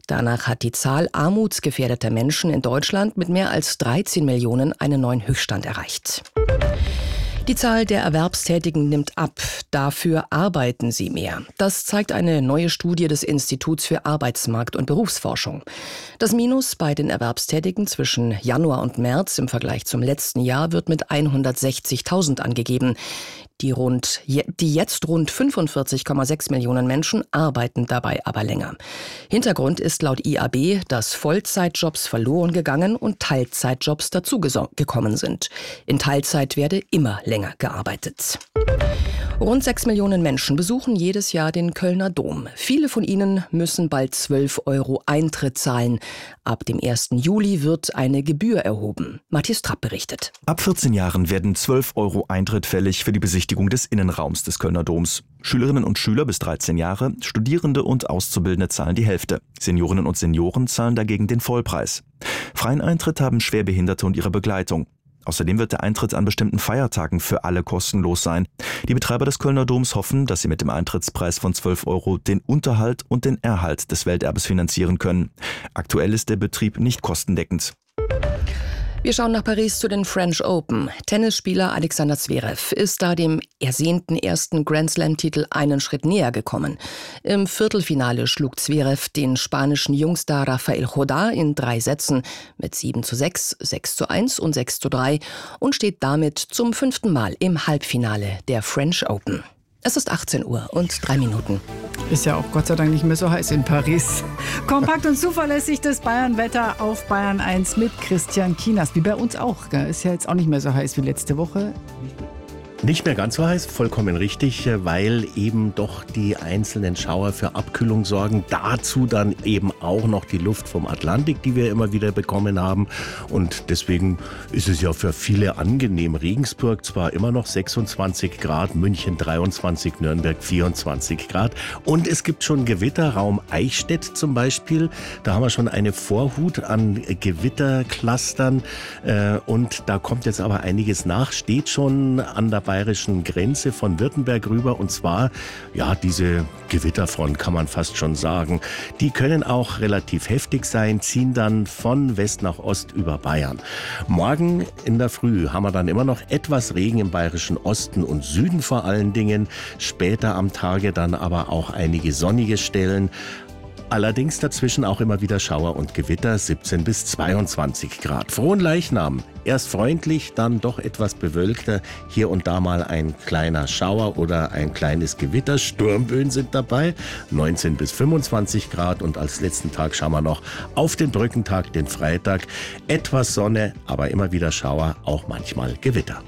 Danach hat die Zahl armutsgefährdeter Menschen in Deutschland mit mehr als 13 Millionen einen neuen Höchststand erreicht. Die Zahl der Erwerbstätigen nimmt ab. Dafür arbeiten sie mehr. Das zeigt eine neue Studie des Instituts für Arbeitsmarkt- und Berufsforschung. Das Minus bei den Erwerbstätigen zwischen Januar und März im Vergleich zum letzten Jahr wird mit 160.000 angegeben. Die jetzt rund 45,6 Millionen Menschen arbeiten dabei aber länger. Hintergrund ist laut IAB, dass Vollzeitjobs verloren gegangen und Teilzeitjobs dazugekommen sind. In Teilzeit werde immer länger gearbeitet. Rund 6 Millionen Menschen besuchen jedes Jahr den Kölner Dom. Viele von ihnen müssen bald 12 € Eintritt zahlen. Ab dem 1. Juli wird eine Gebühr erhoben. Matthias Trapp berichtet. Ab 14 Jahren werden 12 € Eintritt fällig für die Besichtigung des Innenraums des Kölner Doms. Schülerinnen und Schüler bis 13 Jahre, Studierende und Auszubildende zahlen die Hälfte. Seniorinnen und Senioren zahlen dagegen den Vollpreis. Freien Eintritt haben Schwerbehinderte und ihre Begleitung. Außerdem wird der Eintritt an bestimmten Feiertagen für alle kostenlos sein. Die Betreiber des Kölner Doms hoffen, dass sie mit dem Eintrittspreis von 12 € den Unterhalt und den Erhalt des Welterbes finanzieren können. Aktuell ist der Betrieb nicht kostendeckend. Wir schauen nach Paris zu den French Open. Tennisspieler Alexander Zverev ist da dem ersehnten ersten Grand-Slam-Titel einen Schritt näher gekommen. Im Viertelfinale schlug Zverev den spanischen Jungstar Rafael Nadal in 3 Sätzen mit 7:6, 6:1 und 6:3 und steht damit zum 5. Mal im Halbfinale der French Open. Es ist 18 Uhr und 3 Minuten. Ist ja auch Gott sei Dank nicht mehr so heiß in Paris. Kompakt und zuverlässig das Bayern-Wetter auf Bayern 1 mit Christian Kienast. Wie bei uns auch. Gell? Ist ja jetzt auch nicht mehr so heiß wie letzte Woche. Nicht mehr ganz so heiß, vollkommen richtig, weil eben doch die einzelnen Schauer für Abkühlung sorgen. Dazu dann eben auch noch die Luft vom Atlantik, die wir immer wieder bekommen haben. Und deswegen ist es ja für viele angenehm. Regensburg zwar immer noch 26 Grad, München 23, Nürnberg 24 Grad. Und es gibt schon Gewitter, Raum Eichstätt zum Beispiel. Da haben wir schon eine Vorhut an Gewitterclustern. Und da kommt jetzt aber einiges nach, steht schon an der bayerischen Grenze von Württemberg rüber, und zwar, ja, diese Gewitterfront kann man fast schon sagen. Die können auch relativ heftig sein, ziehen dann von West nach Ost über Bayern. Morgen in der Früh haben wir dann immer noch etwas Regen im bayerischen Osten und Süden vor allen Dingen. Später am Tage dann aber auch einige sonnige Stellen. Allerdings dazwischen auch immer wieder Schauer und Gewitter, 17 bis 22 Grad. Frohen Leichnam. Erst freundlich, dann doch etwas bewölkter. Hier und da mal ein kleiner Schauer oder ein kleines Gewitter. Sturmböen sind dabei, 19 bis 25 Grad. Und als letzten Tag schauen wir noch auf den Brückentag, den Freitag. Etwas Sonne, aber immer wieder Schauer, auch manchmal Gewitter.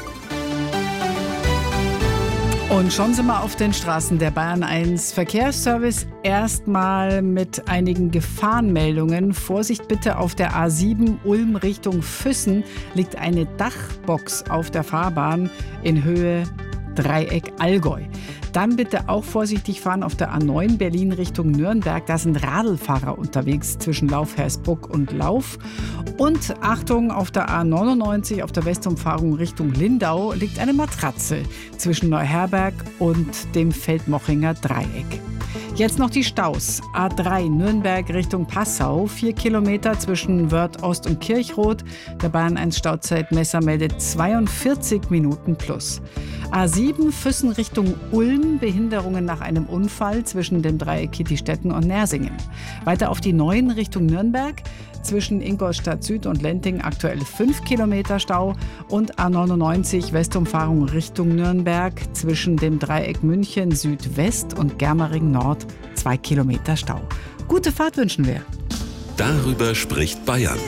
Und schon sind wir auf den Straßen der Bayern 1 Verkehrsservice. Erstmal mit einigen Gefahrenmeldungen. Vorsicht bitte, auf der A7 Ulm Richtung Füssen liegt eine Dachbox auf der Fahrbahn in Höhe Dreieck Allgäu. Dann bitte auch vorsichtig fahren auf der A9 Berlin Richtung Nürnberg. Da sind Radlfahrer unterwegs zwischen Lauf-Hersbruck und Lauf. Und Achtung, auf der A99 auf der Westumfahrung Richtung Lindau liegt eine Matratze zwischen Neuherberg und dem Feldmochinger Dreieck. Jetzt noch die Staus. A3 Nürnberg Richtung Passau, 4 Kilometer zwischen Wörth Ost und Kirchroth. Der Bayern 1 Stauzeitmesser meldet 42 Minuten plus. A7 Füssen Richtung Ulm, Behinderungen nach einem Unfall zwischen dem Dreieck Kittistetten und Nersingen. Weiter auf die 9 Richtung Nürnberg. Zwischen Ingolstadt Süd und Lenting aktuell 5 Kilometer Stau und A99 Westumfahrung Richtung Nürnberg zwischen dem Dreieck München Südwest und Germering Nord 2 Kilometer Stau. Gute Fahrt wünschen wir. Darüber spricht Bayern.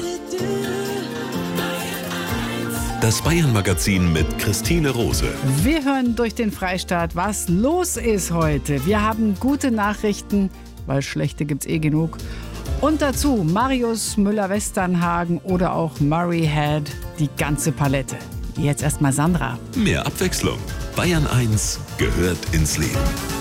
Das Bayern-Magazin mit Christine Rose. Wir hören durch den Freistaat, was los ist heute. Wir haben gute Nachrichten, weil schlechte gibt's eh genug. Und dazu Marius Müller-Westernhagen oder auch Murray Head, die ganze Palette. Jetzt erstmal Sandra. Mehr Abwechslung. Bayern 1 gehört ins Leben.